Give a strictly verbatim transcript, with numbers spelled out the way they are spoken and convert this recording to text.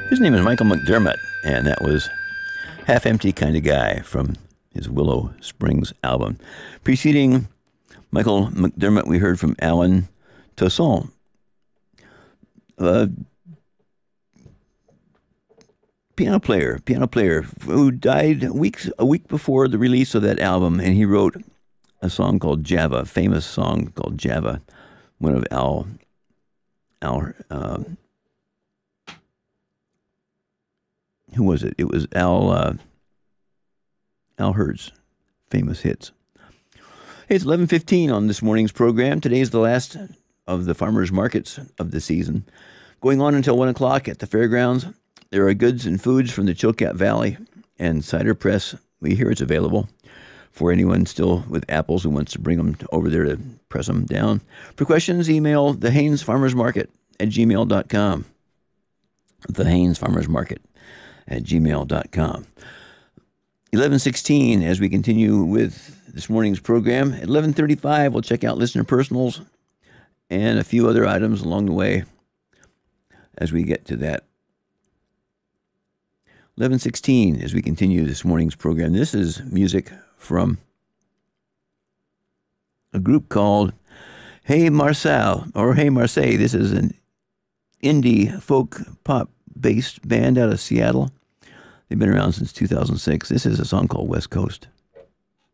His name is Michael McDermott, and that was Half Empty Kind of Guy from his Willow Springs album. Preceding Michael McDermott, we heard from Alan Toussaint, a piano player, piano player who died weeks a week before the release of that album, and he wrote a song called Java, a famous song called Java, one of Al Al. Uh, who was it? It was Al uh, Al Hurd's famous hits. Hey, it's eleven fifteen on this morning's program. Today is the last of the farmers markets of the season, going on until one o'clock at the fairgrounds. There are goods and foods from the Chilkat Valley and cider press. We hear it's available for anyone still with apples who wants to bring them over there to press them down. For questions, email the Haynes Farmers Market at gmail dot com. The Haynes Farmers Market at gmail dot com. eleven sixteen, as we continue with this morning's program. At eleven thirty-five, we'll check out listener personals and a few other items along the way as we get to that. eleven sixteen, as we continue this morning's program. This is music from a group called Hey Marcel, or Hey Marseille. This is an indie folk pop based band out of Seattle. They've been around since two thousand six. This is a song called West Coast.